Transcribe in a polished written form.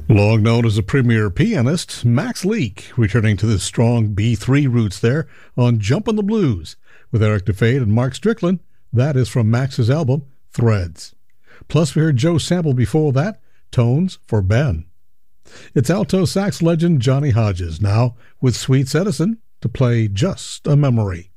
Long known as a premier pianist, Max Leake returning to the strong B3 roots there on Jumpin' the Blues with Eric DeFade and Mark Strickland. That is from Max's album, Threads. Plus we heard Joe Sample before that, Tones for Ben. It's alto sax legend Johnny Hodges now with Sweet Edison to play Just a Memory.